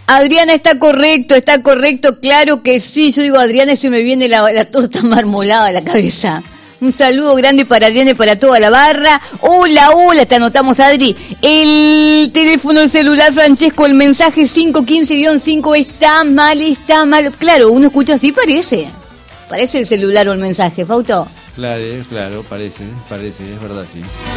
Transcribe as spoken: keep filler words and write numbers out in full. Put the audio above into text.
Adriana, está correcto, está correcto, claro que sí. Yo digo, Adriana, se me viene la, la torta marmolada a la cabeza. Un saludo grande para Adriana y para toda la barra. Hola, hola, te anotamos, Adri. El teléfono, el celular, Francesco, el mensaje cinco uno cinco guión cinco está mal, está mal. Claro, uno escucha así, parece. Parece el celular o el mensaje, Fausto. Claro, claro, parece, parece, es verdad, sí.